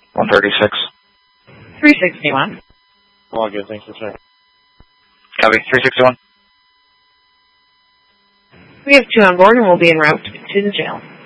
136. 361. All good, thanks for checking. Copy, 361. We have 2 on board and we'll be en route to the jail.